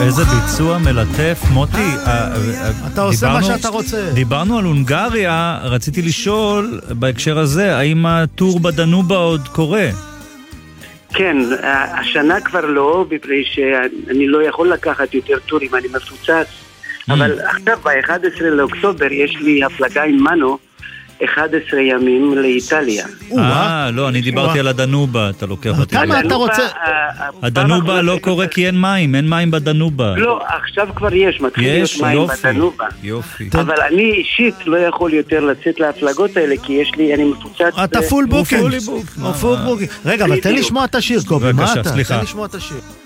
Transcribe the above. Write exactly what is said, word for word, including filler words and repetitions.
איזה ביצוע מלטף, מוטי. אתה עושה מה שאתה רוצה. דיברנו על הונגריה, רציתי לשאול בהקשר הזה, האם הטור בדנובה עוד קורה? כן, השנה כבר לא, בפני שאני לא יכול לקחת יותר טורים, אני מפוצץ. אבל עכשיו ב-אחד עשר לאוקטובר יש לי הפלגה עם מנו, אחד עשר ימים לאיטליה. אה, לא, אני דיברתי על הדנובה, אתה לוקח אותי. כמה אתה רוצה? הדנובה לא קורה כי אין מים, אין מים בדנובה. לא, עכשיו כבר יש, מתחיל להיות מים בדנובה. יופי. אבל אני אישית לא יכול יותר לצאת להפלגות האלה, כי יש לי, אני מפוצץ... אתה פול בוקינג. רגע, אבל תן לשמוע את השיר, קובי, מה אתה? תן לשמוע את השיר.